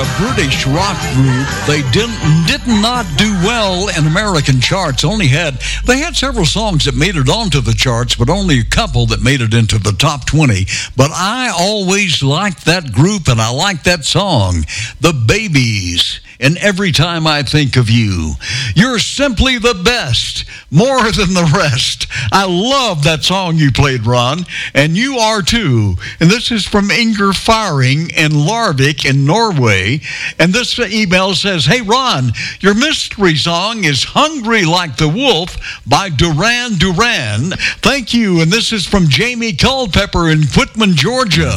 a British rock group. They did not do well in American charts. They had several songs that made it onto the charts, but only a couple that made it into the top 20. But I always liked that group, and I like that song, The Babies. And Every Time I Think of You. You're simply the best, more than the rest. I love that song you played, Ron, and you are too. And this is from Inger Faring in Larvik in Norway. And this email says, "Hey, Ron, your mystery song is Hungry Like the Wolf by Duran Duran. Thank you." And this is from Jamie Culpepper in Quitman, Georgia.